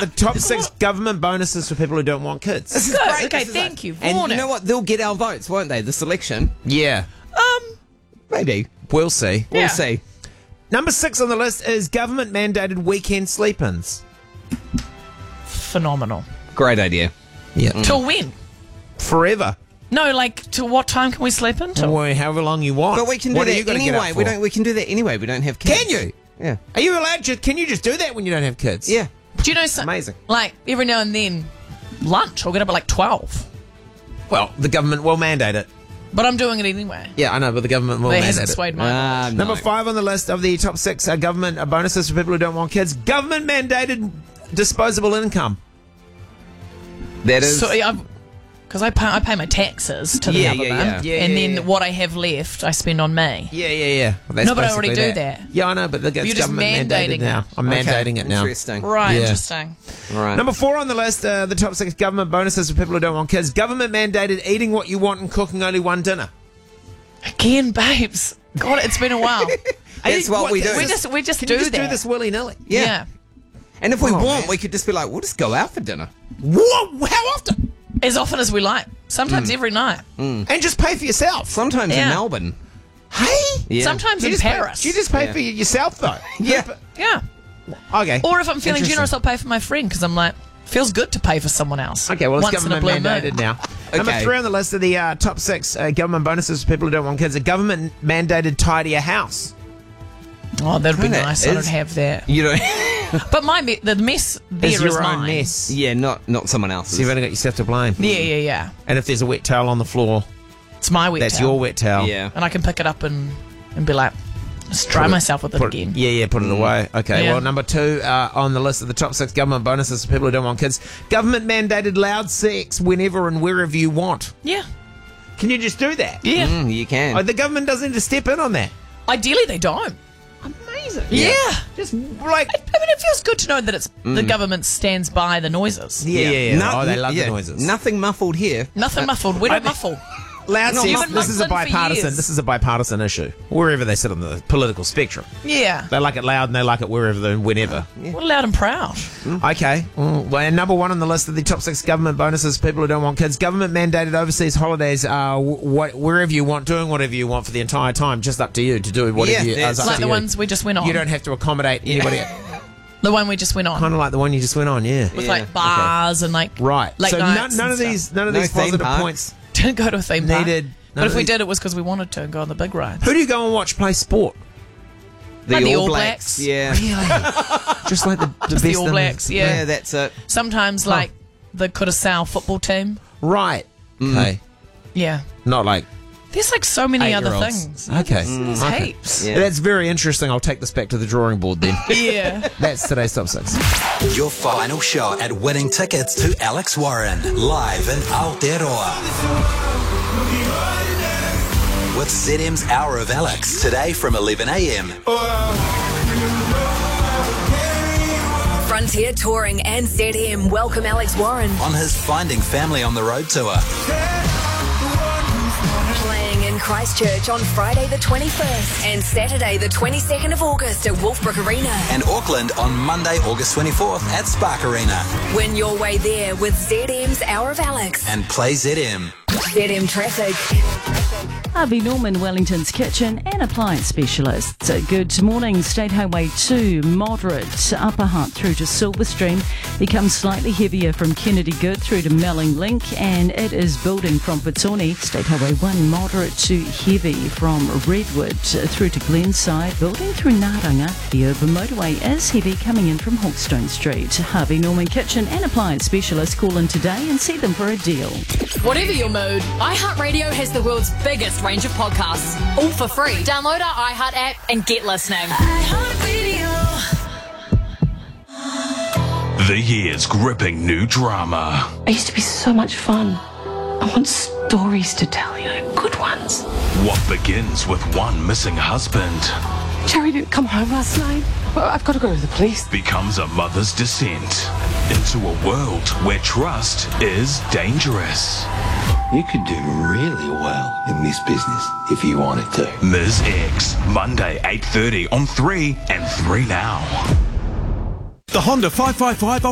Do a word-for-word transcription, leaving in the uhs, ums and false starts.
the top six government bonuses for people who don't want kids. This is Good. great. Okay, This is thank like- you. And Warn you it. know what? They'll get our votes, won't they? The selection. Yeah, Um, Maybe. we'll see. We'll Yeah. see. Number six on the list is government-mandated weekend sleep-ins. phenomenal. Great idea. Yeah. Till when? Forever. No, like, till what time can we sleep in? Till? Well, however long you want. But we can do What are you that gonna get up anyway. We for? don't. We can do that anyway. We don't have kids. Can you? Yeah. Are you allowed to? Can you just do that when you don't have kids? Yeah. Do you know something? Amazing. Like, every now and then, lunch, I'll get up at like twelve. Well, the government will mandate it. But I'm doing it anyway. Yeah, I know, but the government will That mandate hasn't it. swayed my Ah, no. Number five on the list of the top six uh, government uh, bonuses for people who don't want kids. Government-mandated disposable income. That is. So, because I pay, I pay my taxes to the Yeah, government, yeah, yeah. Yeah, and yeah, then yeah. what I have left, I spend on me. Yeah, yeah, yeah. Well, that's No, but I already basically do that. Yeah, I know, but the, it's You're just government mandated mandating now. it. I'm Okay, mandating it now. Interesting. Right, Yeah. interesting. Right. Number four on the list, uh, the top six government bonuses for people who don't want kids. Government-mandated eating what you want and cooking only one dinner. Again, babes. God, it's been a while. That's what we do. we just we just Can do you just that. do this willy-nilly? Yeah. Yeah. And if we Oh, want, man. we could just be like, we'll just go out for dinner. What? How often? As often as we like. Sometimes every night. And just pay for yourself. Sometimes Yeah. in Melbourne. Hey? Yeah. Sometimes You in just pay- Paris. you just pay Yeah. for yourself, though. Yeah. yeah. Okay. Or if I'm feeling Interesting. generous, I'll pay for my friend because I'm like, feels good to pay for someone else. Okay, well, it's Once in a government blue mandated moon. now. Number Okay. three on the list of the uh, top six uh, government bonuses for people who don't want kids. A government mandated tidier house. Oh, that'd be Kinda nice. I is. don't have that. You know. But my me- the mess there It's is your own mine. mess. yeah, not not someone else's. So you've only got yourself to blame. Yeah, yeah, yeah. And if there's a wet towel on the floor, It's my wet that's towel. your wet towel. Yeah. And I can pick it up and, and be like, just dry Put it- myself with it Put, again. yeah, yeah, put it away. Okay, Yeah. well, number two uh, on the list of the top six government bonuses for people who don't want kids. Government mandated loud sex whenever and wherever you want. Yeah. Can you just do that? Yeah. Mm, you can. Oh, the government doesn't need to step in on that. Ideally, they don't. Amazing. Yeah. Just like... I mean, it feels good to know that it's the government stands by the noises. Yeah, yeah, yeah. No- oh, they love yeah. the noises. Nothing muffled here. Nothing muffled. We don't I- muffle. Loud No, sex. you've been This is a muffling for bipartisan. years. This is a bipartisan issue. Wherever they sit on the political spectrum, Yeah. they like it loud and they like it wherever and whenever. We're loud and proud. Okay. Mm, well, and number one on the list of the top six government bonuses for people who don't want kids. Government mandated overseas holidays. Uh, wh- wherever you want, doing whatever you want for the entire time. Just up to you to do whatever Yeah, you. that's- Uh, Like the ones we just went on. You don't have to accommodate anybody. The one we just went on. Kind of like the one you just went on. Yeah. With Yeah, like bars and like Right. late so nights none, none and of stuff. these, none of No these theme positive park. points Didn't go to a theme park. needed. But none if of we these- did, it was because we wanted to and go on the big rides. Who do you go and watch play sport? The, Like the All All Blacks. Blacks. Yeah. Really? Just like the, the Just best the All in- Blacks, yeah. yeah. that's it. Sometimes like the Curaçao football team. Right. Okay. Yeah. Not like There's like so many other eight-year-olds. things. Okay. There's Okay. heaps. Yeah. That's very interesting. I'll take this back to the drawing board then. Yeah. That's today's top six. Your final shot at winning tickets to Alex Warren live in Aotearoa. With Z M's Hour of Alex today from eleven a.m. Frontier Touring and Z M welcome Alex Warren. on his Finding Family on the Road tour. Playing in Christchurch on Friday the twenty-first and Saturday the twenty-second of August at Wolfbrook Arena. And Auckland on Monday, August twenty-fourth at Spark Arena. Win your way there with Z M's Hour of Alex. And play Z M. Z M Traffic. Harvey Norman, Wellington's kitchen and appliance specialists. Good morning. State Highway two, moderate Upper Hutt through to Silverstream, becomes slightly heavier from Kennedy Good through to Melling Link, and it is building from Petone. State Highway one, moderate to heavy from Redwood through to Glenside, building through Naranga. The urban motorway is heavy coming in from Hawkstone Street. Harvey Norman kitchen and appliance specialists, call in today and see them for a deal. Whatever your mood, iHeartRadio has the world's biggest range of podcasts, all for free. Download our iHeart app and get listening. The year's gripping new drama. I used to be so much fun. I want stories to tell, you know, good ones. What begins with one missing husband Jerry didn't come home last night. Well, I've got to go to the police. becomes a mother's descent into a world where trust is dangerous. You could do really well in this business if you wanted to. Miz X, Monday, eight thirty on three and three Now. The Honda five five five